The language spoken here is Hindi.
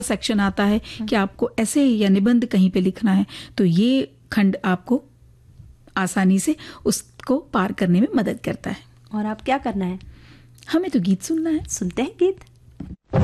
सेक्शन आता है कि आपको ऐसे या निबंध कहीं पे लिखना है, तो ये खंड आपको आसानी से उसको पार करने में मदद करता है। और आप क्या करना है? हमें तो गीत सुनना है। सुनते हैं गीत।